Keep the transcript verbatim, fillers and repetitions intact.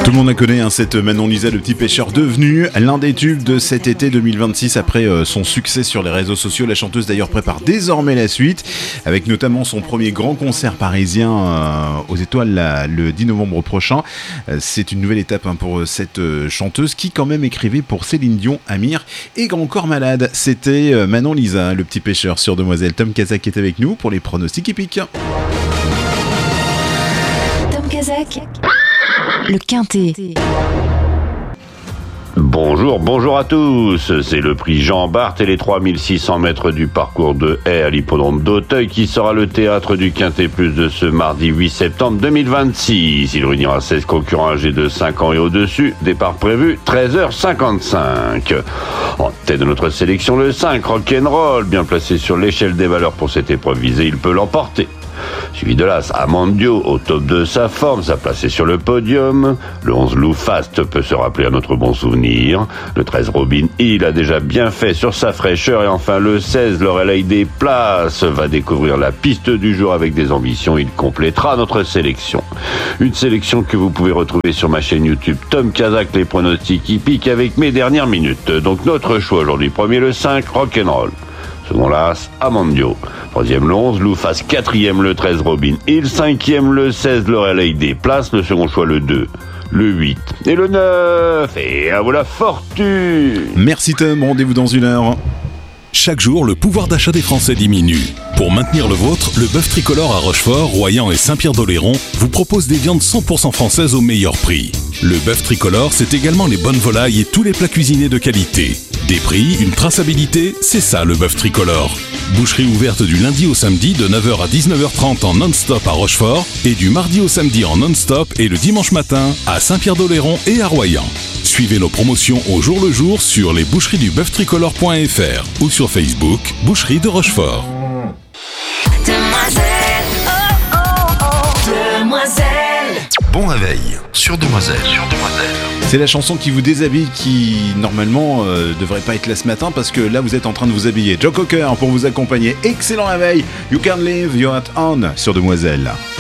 Tout le monde la connaît, hein, cette Manon Lisa, le petit pêcheur, devenu l'un des tubes de cet été deux mille vingt-six après euh, son succès sur les réseaux sociaux. La chanteuse d'ailleurs prépare désormais la suite, avec notamment son premier grand concert parisien euh, aux Étoiles la, le dix novembre prochain. Euh, c'est une nouvelle étape hein, pour cette euh, chanteuse qui quand même écrivait pour Céline Dion, Amir et Grand Corps Malade. C'était euh, Manon Lisa, le petit pêcheur sur Demoiselle. Tom Kazak est avec nous pour les pronostics hippiques. Tom Kazak, le Quintet. Bonjour, bonjour à tous. C'est le prix Jean Bart et les trois mille six cents mètres du parcours de haie à l'hippodrome d'Auteuil qui sera le théâtre du Quintet Plus de ce mardi huit septembre deux mille vingt-six. Il réunira seize concurrents âgés de cinq ans et au-dessus. Départ prévu treize heures cinquante-cinq. En tête de notre sélection, le cinq, Rock'n'Roll, bien placé sur l'échelle des valeurs pour cette épreuve visée, il peut l'emporter. Suivi de l'As, Amandio, au top de sa forme, sa placée sur le podium. Le onze, Lou Fast, peut se rappeler à notre bon souvenir. Le treize, Robin Hill, a déjà bien fait sur sa fraîcheur. Et enfin, le seize, Lorelei des Places, va découvrir la piste du jour avec des ambitions. Il complétera notre sélection. Une sélection que vous pouvez retrouver sur ma chaîne YouTube Tom Kazak, les pronostics hippiques avec mes dernières minutes. Donc notre choix aujourd'hui, premier le cinq, Rock'n'Roll. Second l'As, Amandio. Troisième le onze, Loufas. Quatrième le treize, Robin Hill. Cinquième le seize, Lorelei des Places. Le second choix le deux, le huit et le neuf. Et à vous la fortune. Merci Tom, rendez-vous dans une heure. Chaque jour, le pouvoir d'achat des Français diminue. Pour maintenir le vôtre, le bœuf tricolore à Rochefort, Royan et Saint-Pierre-d'Oléron vous propose des viandes cent pour cent françaises au meilleur prix. Le bœuf tricolore, c'est également les bonnes volailles et tous les plats cuisinés de qualité. Des prix, une traçabilité, c'est ça le bœuf tricolore. Boucherie ouverte du lundi au samedi de neuf heures à dix-neuf heures trente en non-stop à Rochefort et du mardi au samedi en non-stop et le dimanche matin à Saint-Pierre-d'Oléron et à Royan. Suivez nos promotions au jour le jour sur les boucheries du bœuf tricolore point f r ou sur Facebook, Boucherie de Rochefort. Demoiselle, oh oh oh, Demoiselle. Bon réveil sur Demoiselle. Sur Demoiselle. C'est la chanson qui vous déshabille qui normalement euh, devrait pas être là ce matin parce que là vous êtes en train de vous habiller. Joe Cocker pour vous accompagner. Excellent réveil. You can leave your hat on sur Demoiselle.